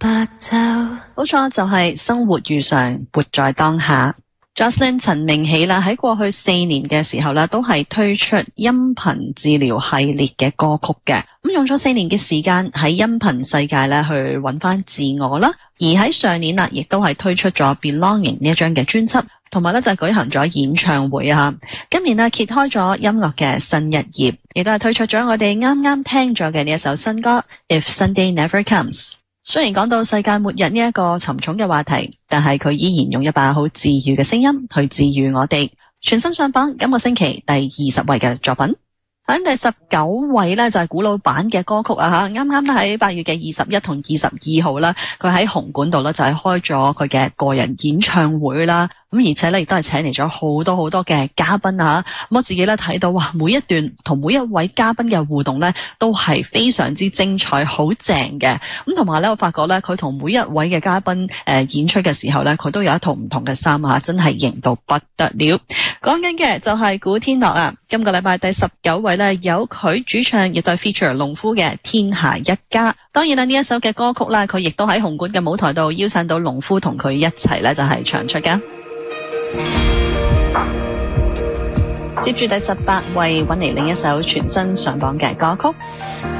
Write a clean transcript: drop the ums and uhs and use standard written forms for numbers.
白晝，冇錯，就係生活如常，活在當下。Jocelyn 陳明喜啦，喺過去4年嘅時候啦，都係推出音頻治療系列嘅歌曲嘅。咁用咗4年嘅時間喺音頻世界咧去揾翻自我啦。而喺上年啦，亦都係推出咗 Belonging 呢一張嘅專輯，同埋咧就舉行咗演唱會啊。今年咧揭開咗音樂嘅新一頁，亦都係推出咗我哋啱啱聽咗嘅呢一首新歌 If Sunday Never Comes。雖然講到世界末日呢一個沉重嘅話題，但係佢依然用一把好治癒嘅聲音去治癒我哋。全新上榜今個星期第20位嘅作品，喺第19位呢，就係古老版嘅歌曲啊吓，啱啱喺8月嘅21同22號啦，佢喺紅館度呢，就係開咗佢嘅個人演唱會啦。咁而且咧亦都係請嚟咗好多嘅嘉賓啊！咁我自己咧睇到哇，每一段同每一位嘉賓嘅互動咧，都係非常之精彩，好正嘅。咁同埋咧，我發覺咧，佢同每一位嘅嘉賓演出嘅時候咧，佢都有一套唔同嘅衫啊，真係型到不得了。講緊嘅就係古天樂啊！今個禮拜第19位咧，有佢主唱亦都係 feature 農夫嘅《天下一家》。當然啦，呢一首嘅歌曲啦，佢亦都喺紅館嘅舞台度邀請到農夫同佢一齊咧，就係唱出㗎。接住第18位揾嚟另一首全新上榜嘅歌曲。